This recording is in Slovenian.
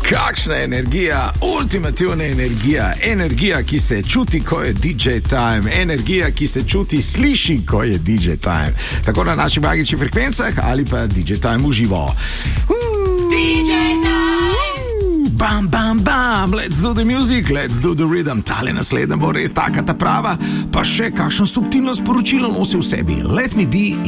Kakšna energija, ultimativna energija, energija, ki se čuti, ko je DJ time, energija, ki se čuti, sliši, ko je DJ time. Tako na naših magičnih frekvencah ali pa DJ time v živo. DJ time! Bam, bam, bam, let's do the music, let's do the rhythm. Tale naslednja bo res taka ta prava, pa še kakšno subtilno sporočilo nosi v sebi. Let me be